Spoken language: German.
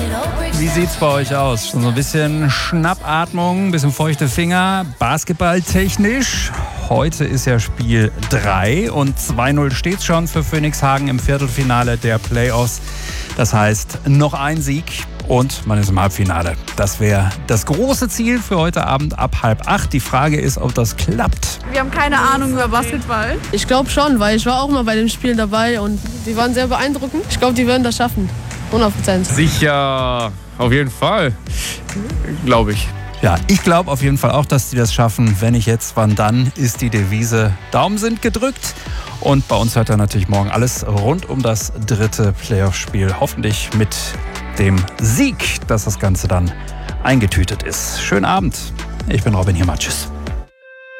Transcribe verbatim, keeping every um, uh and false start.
Wie sieht's bei euch aus? Schon so ein bisschen Schnappatmung, ein bisschen feuchte Finger, basketballtechnisch. Heute ist ja Spiel drei und zwei null steht's schon für Phönixhagen im Viertelfinale der Playoffs. Das heißt, noch ein Sieg und man ist im Halbfinale. Das wäre das große Ziel für heute Abend ab halb acht. Die Frage ist, ob das klappt. Wir haben keine Ahnung über Basketball. Ich glaube schon, weil ich war auch mal bei den Spielen dabei und die waren sehr beeindruckend. Ich glaube, die werden das schaffen. hundert Prozent. Sicher, auf jeden Fall, glaube ich. Ja, ich glaube auf jeden Fall auch, dass die das schaffen. Wenn nicht jetzt, wann dann, ist die Devise. Daumen sind gedrückt. Und bei uns hört er natürlich morgen alles rund um das dritte Playoff-Spiel. Hoffentlich mit dem Sieg, dass das Ganze dann eingetütet ist. Schönen Abend. Ich bin Robin Hiermann. Tschüss.